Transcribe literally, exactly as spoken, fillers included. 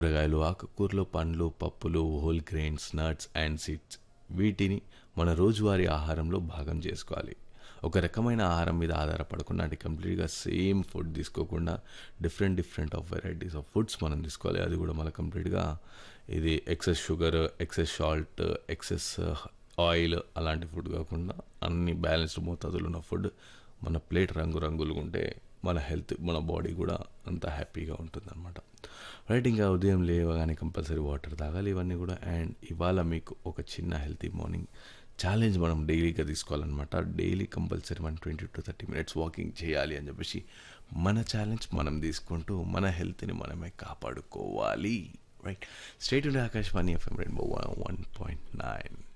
కూరగాయలు, ఆకుకూరలు, పండ్లు, పప్పులు, whole grains, nuts and seeds వీటిని మన రోజువారీ ఆహారంలో భాగం చేసుకోవాలి. ఒక రకమైన ఆహారం మీద ఆధారపడకుండా అంటే కంప్లీట్‌గా సేమ్ ఫుడ్ తీసుకోకుండా different different of varieties of foods మనం తీసుకోవాలి. అది కూడా మన కంప్లీట్‌గా ఇది excess sugar, excess salt, excess oil అలాంటి ఫుడ్ కాకుండా అన్ని బ్యాలెన్స్డ్ మోతాదులో ఉన్న ఫుడ్ మన ప్లేట్ రంగు రంగులుగా ఉంటే మన హెల్త్ మన బాడీ కూడా అంత హ్యాపీగా ఉంటుందన్నమాట. రైట్, ఇంకా ఉదయం లేవగానే కంపల్సరీ వాటర్ తాగాలి ఇవన్నీ కూడా. అండ్ ఇవాళ మీకు ఒక చిన్న హెల్తీ మార్నింగ్ ఛాలెంజ్ మనం డైలీగా తీసుకోవాలన్నమాట. డైలీ కంపల్సరీ మనం twenty to thirty minutes walking చేయాలి అని చెప్పేసి మన ఛాలెంజ్ మనం తీసుకుంటూ మన హెల్త్ని మనమే కాపాడుకోవాలి. రైట్, స్టేట్ ఉండే Akashvani FM rainbow one point nine.